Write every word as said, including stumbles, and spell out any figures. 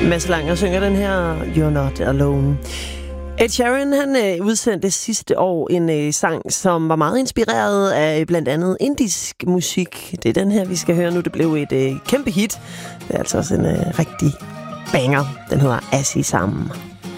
Mads Langer synger den her You're Not Alone. Ed Sheeran, han øh, udsendte sidste år en øh, sang, som var meget inspireret af blandt andet indisk musik. Det er den her, vi skal høre nu. Det blev et øh, kæmpe hit. Det er altså også en øh, rigtig banger. Den hedder Asi Sam.